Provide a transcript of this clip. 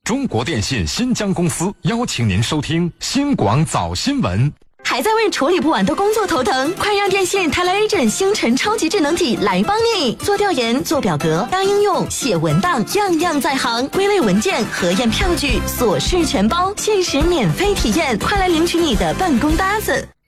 中国电信新疆公司邀请您收听新广早新闻。 还在为处理不完的工作头疼？快让电信泰来 Agent 星辰超级智能体来帮你！做调研、做表格、当应用、写文档，样样在行。归类文件、核验票据，琐事全包，限时免费体验，快来领取你的办公搭子。